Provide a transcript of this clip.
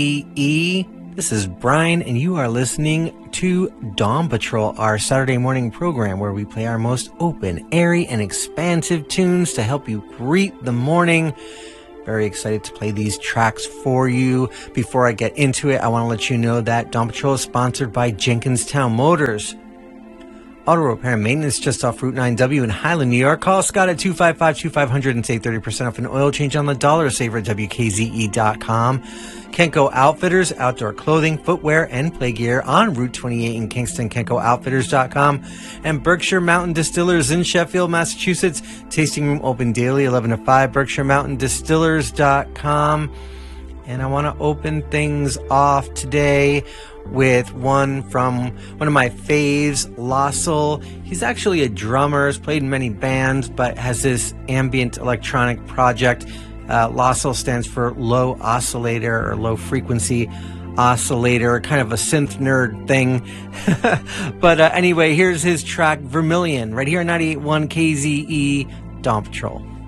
This is Brian, and you are listening to Dawn Patrol, our Saturday morning program where we play our most open, airy, and expansive tunes to help you greet the morning. Very excited to play these tracks for you. Before I get into it, I want to let you know that Dawn Patrol is sponsored by Jenkinstown Motors. Auto repair and maintenance just off Route 9W in Highland, New York. Call Scott at 255-2500 and save 30% off an oil change on the dollar saver at WKZE.com. Kenko Outfitters, outdoor clothing, footwear, and play gear on Route 28 in Kingston, KenkoOutfitters.com. And Berkshire Mountain Distillers in Sheffield, Massachusetts. Tasting room open daily, 11 to 5, BerkshireMountainDistillers.com. And I want to open things off today with one from one of my faves, Lossel. He's actually a drummer, has played in many bands, but has this ambient electronic project. Lossel stands for low oscillator or low frequency oscillator, kind of a synth nerd thing. But anyway, here's his track Vermilion, right here on 98.1 KZE, Dawn Patrol.